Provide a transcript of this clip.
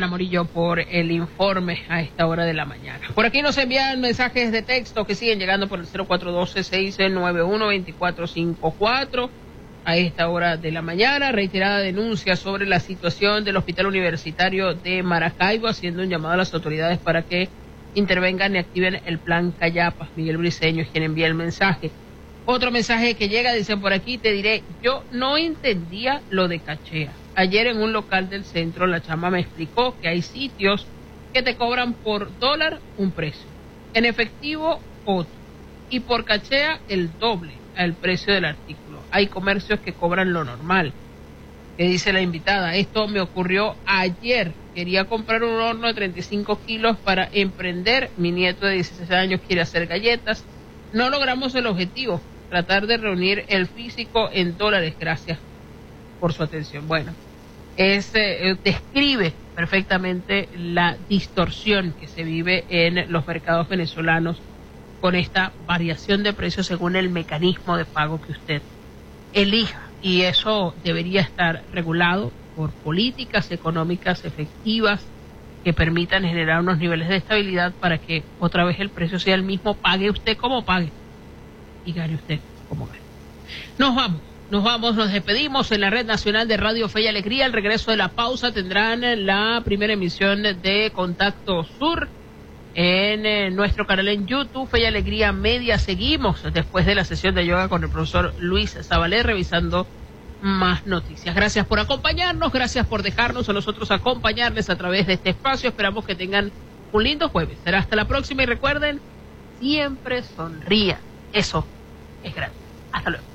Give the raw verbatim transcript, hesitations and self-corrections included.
Diana Morillo por el informe a esta hora de la mañana. Por aquí nos envían mensajes de texto que siguen llegando por el cero cuatro uno dos, seis nueve uno, dos cuatro cinco cuatro a esta hora de la mañana. Reiterada denuncia sobre la situación del Hospital Universitario de Maracaibo, haciendo un llamado a las autoridades para que intervengan y activen el plan Cayapas. Miguel Briceño es quien envía el mensaje. Otro mensaje que llega, dicen por aquí, te diré, yo no entendía lo de cachea. Ayer en un local del centro la chama me explicó que hay sitios que te cobran por dólar un precio, en efectivo otro, y por cachea el doble al precio del artículo. Hay comercios que cobran lo normal. Que dice la invitada, esto me ocurrió ayer, quería comprar un horno de treinta y cinco kilos para emprender, mi nieto de dieciséis años quiere hacer galletas, no logramos el objetivo, tratar de reunir el físico en dólares. Gracias por su atención. Bueno, es, eh, describe perfectamente la distorsión que se vive en los mercados venezolanos con esta variación de precios según el mecanismo de pago que usted elija, y eso debería estar regulado por políticas económicas efectivas que permitan generar unos niveles de estabilidad para que otra vez el precio sea el mismo, pague usted como pague y gane usted como gane. Nos vamos. Nos vamos, nos despedimos en la Red Nacional de Radio Fe y Alegría. Al regreso de la pausa tendrán la primera emisión de Contacto Sur en eh, nuestro canal en YouTube, Fe y Alegría Media. Seguimos después de la sesión de yoga con el profesor Luis Zabalé, revisando más noticias. Gracias por acompañarnos, gracias por dejarnos a nosotros acompañarles a través de este espacio. Esperamos que tengan un lindo jueves. Será hasta la próxima y recuerden, siempre sonría. Eso es grande. Hasta luego.